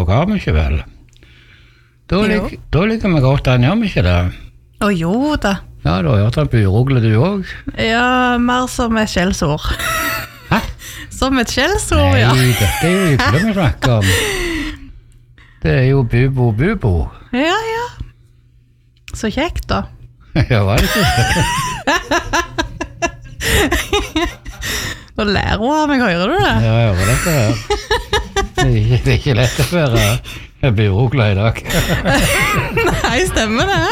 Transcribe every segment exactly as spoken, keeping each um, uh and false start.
har vi ikke vel. Da, lik, da liker vi godt den, gjør vi ikke det? Å jo da. Ja, du har hørt en burugle du også? Ja, mer som et skjellsord. Hæ? Som et skjellsord, ja. Nei, dette er jo ikke det vi snakker om. Det er jo bubo, bubo. Ja, ja. Så kjekt da. Ja, var det ikke det? Nå lærer hun av meg, hører du det? Ja, jeg hører dette her. Det er ikke, det er ikke lett å være burukla i dag. Nei, stemmer det?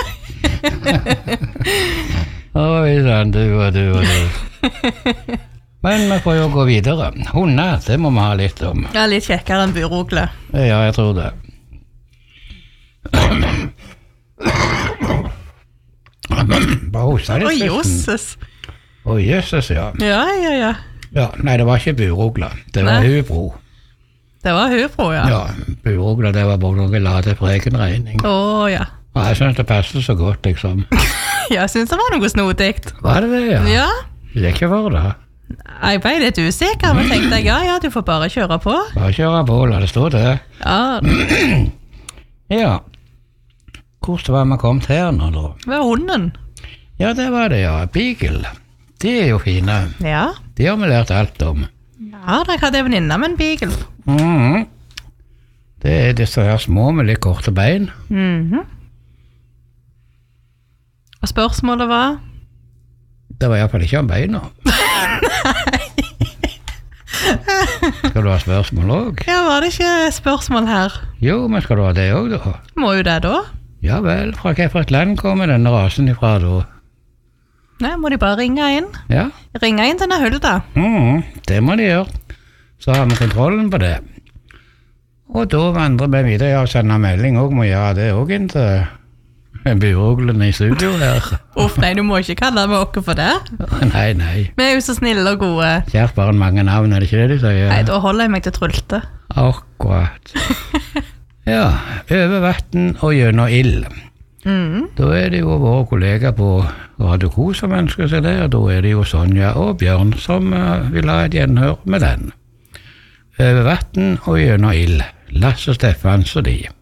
Oi, sånn, du og du og du. Men vi får jo gå videre. Hunder, det må vi ha litt om. Ja, litt kjekkere enn burukle. Ja, jeg tror det. Bare hosta litt. Oi, jøsses. Oi, jøsses, ja. Ja, ja, ja. Ja, nei, det var ikke burukla. Det var Nei. hubro. Det var hubro, ja. Ja, burukla, det var bare noe vi la til for egen regning. Å, ja. Og jeg synes det passet så godt, liksom. Jeg synes det var noe snodigt. Var det det, ja? Ja. Det er ikke for det. Jeg ble litt usikker, men tenkte jeg, ja, ja, du får bare kjøre på. Bare kjøre på, la det stå det. Ja, Ja. Hvordan var vi kommet her nå, da? det var hunden. Ja, det var det, ja. Beagle. De er jo fine. Ja. De har vi lært alt om. Ja, jeg hadde en venninne med en beagle. Mhm. Det er disse her små med litt korte bein. Mhm. Og spørsmålet var? Det var i hvert fall ikke om beina. Skal du ha spørsmål også? Ja, var det ikke spørsmål her? Jo, men skal du ha det også, da? Må jo det da? Ja vel, fra hvilket land kommer denne rasen ifra, da? Nei, må de bare ringe inn. Ja, Ringe inn til denne Hulda. mhm, det må de gjøre. Så har vi kontrollen på det. Og da vandrer vi videre, ja, sende melding også, må gjøre det også inn til buruglen i studio her. Uff, nei, du må ikke kalle meg oppe for det. Nei, nei. Vi er jo så snille og gode. Kjært barn mange navn, er det ikke det de sier? Nei, da holder jeg meg til trulte. Akkurat. Ja, over vatten og gjennom ild. Mhm. Da er det jo våre kollegaer på Radio Ko som ønsker seg det, og da er det jo Sonja og Bjørn som uh, vil ha et gjenhør med den. Over vatten og gjennom ild. Lasse Steffans og de.